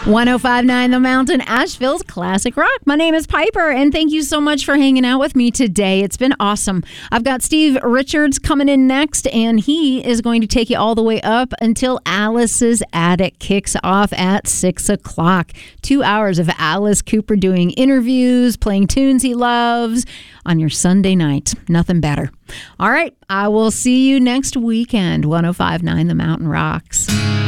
105.9 The Mountain, Asheville's classic rock. My name is Piper, and thank you so much for hanging out with me today. It's been awesome. I've got Steve Richards coming in next, and he is going to take you all the way up until Alice's Attic kicks off at 6 o'clock. 2 hours of Alice Cooper doing interviews, playing tunes he loves on your Sunday night. Nothing better. All right, I will see you next weekend. 105.9 The Mountain rocks.